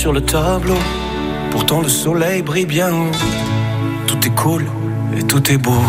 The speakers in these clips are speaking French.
sur le tableau. Pourtant le soleil brille bien haut. Tout est cool et tout est beau.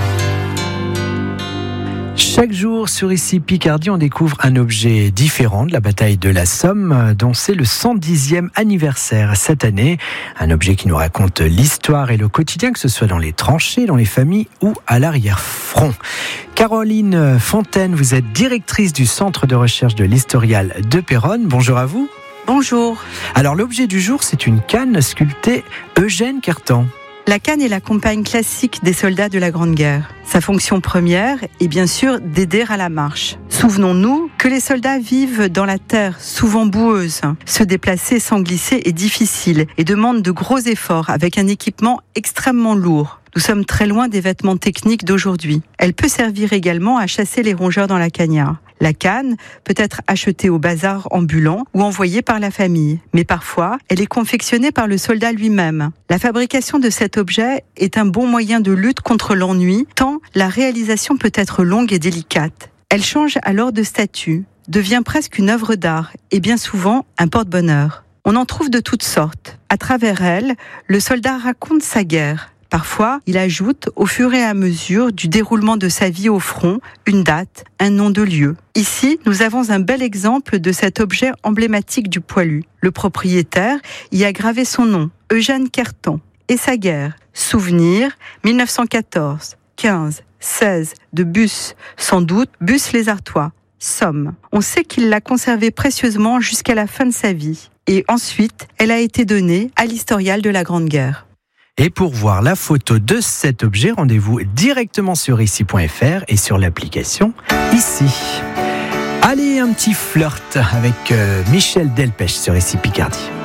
Chaque jour sur Ici Picardie, on découvre un objet différent de la bataille de la Somme, dont c'est le 110e anniversaire cette année. Un objet qui nous raconte l'histoire et le quotidien, que ce soit dans les tranchées, dans les familles ou à l'arrière-front. Caroline Fontaine, vous êtes directrice du Centre de recherche de l'Historial de Péronne. Bonjour à vous. Bonjour. Alors l'objet du jour, c'est une canne sculptée Eugène Cartan. La canne est la compagne classique des soldats de la Grande Guerre. Sa fonction première est bien sûr d'aider à la marche. Souvenons-nous que les soldats vivent dans la terre, souvent boueuse. Se déplacer sans glisser est difficile et demande de gros efforts avec un équipement extrêmement lourd. Nous sommes très loin des vêtements techniques d'aujourd'hui. Elle peut servir également à chasser les rongeurs dans la cagnard. La canne peut être achetée au bazar ambulant ou envoyée par la famille. Mais parfois, elle est confectionnée par le soldat lui-même. La fabrication de cet objet est un bon moyen de lutte contre l'ennui, tant la réalisation peut être longue et délicate. Elle change alors de statut, devient presque une œuvre d'art et bien souvent un porte-bonheur. On en trouve de toutes sortes. À travers elle, le soldat raconte sa guerre. Parfois, il ajoute, au fur et à mesure du déroulement de sa vie au front, une date, un nom de lieu. Ici, nous avons un bel exemple de cet objet emblématique du poilu. Le propriétaire y a gravé son nom, Eugène Cartan, et sa guerre. Souvenir, 1914, 15, 16, de Bus, sans doute Bus les Artois, Somme. On sait qu'il l'a conservée précieusement jusqu'à la fin de sa vie. Et ensuite, elle a été donnée à l'Historial de la Grande Guerre. Et pour voir la photo de cet objet, rendez-vous directement sur ici.fr et sur l'application Ici. Allez, un petit flirt avec Michel Delpech sur Ici Picardie.